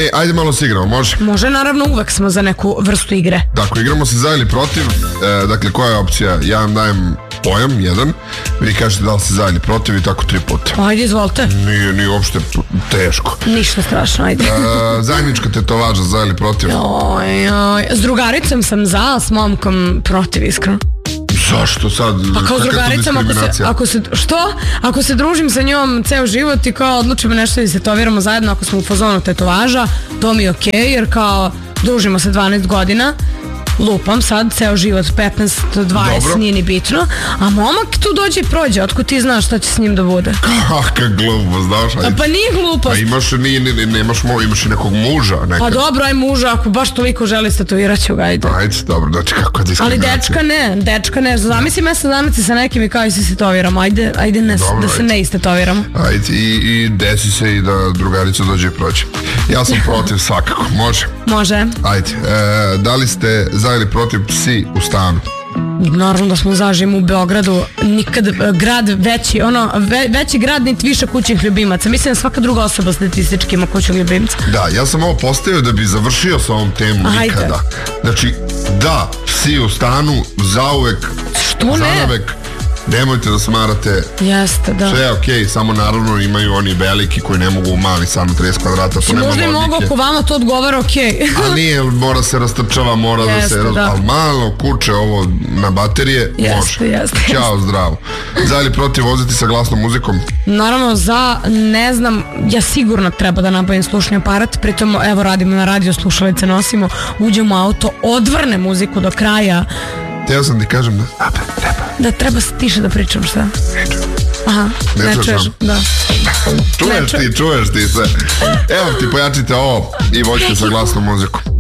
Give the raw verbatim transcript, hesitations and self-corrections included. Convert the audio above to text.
E, ajde malo se igramo, može? Može, naravno, uvek smo za neku vrstu igre. Dakle, igramo se za ili protiv. E, dakle, koja je opcija? Ja vam dajem pojam, jedan. Vi kažete da li se za ili protiv i tako tri puta. Ajde, izvolite. Nije, nije uopšte teško. Ništa strašno, ajde. E, zajednička tetovaža, za ili protiv? Oj, oj. S drugaricom sam za, s momkom protiv, iskreno. Zašto sad? Pa kao s drugaricom, ako se, ako se, što? Ako se družim sa njom ceo život i kao odlučimo nešto i se tetoviramo zajedno, ako smo u fazonu tetovaža, to mi je okej, okay, jer kao družimo se dvanaest godina, lupam sad, ceo život petnaest do dvadeset, dobro, nije ni bitno, a momak tu dođe i prođe, otko ti znaš šta će s njim da bude? Kaka glupost, znaš? Pa nije glupost. Pa imaš, nije, nije, nemaš, imaš i nekog muža nekad. Pa dobro, aj muža, ako baš toliko želi se tetovirat ću ga, ajde. Ajde, dobro, znači kako je diskriminacija. Ali dečka ne, dečka ne, zamisli mesec dana ti sa nekim i kao i se tetoviramo, ajde, ajde ne, dobro, da se ajde. Ne istetoviramo. Ajde, i, i desi se i da drugarica dođe i prođe. Ja sam protiv svakako, može? Može. Ajde, e, da li ste za ili protiv psi u stanu? Naravno da smo za, živimo u Beogradu, nikad grad veći, ono, ve, veći grad niti više kućnih ljubimaca. Mislim da svaka druga osoba statistički ima kućnog ljubimca. Da, ja sam ovo postavio da bi završio sa ovom temom. Ajde. Nikada. Znači, da, psi u stanu, zauvek, što ne? zanavek. Nemojte da smarate. Jeste, da. Sve je okej, okay, samo naravno imaju oni veliki koji ne mogu u mali stan od trideset kvadrata, to nema logike. Možda i mogu, ako vama to odgovara, okej. Okay. A nije, mora se rastrčava, mora jeste, da se... Da. Ali malo kuće ovo na baterije, jeste, može. Jeste, Ćao, zdravo. Za ili protiv voziti sa glasnom muzikom? Naravno, za, ne znam, ja sigurno treba da nabavim slušni aparat, pritom, evo, radimo na radio, slušalice nosimo, uđemo u auto, odvrne muziku do kraja. Teo sam ti kažem da... A, treba. Da treba tiše da pričam, šta? Ne čujem. Aha, ne, ne čuješ, da. Čuješ ti, čuješ ti se. Evo ti, pojačite ovo i vođite sa glasnom muzikom.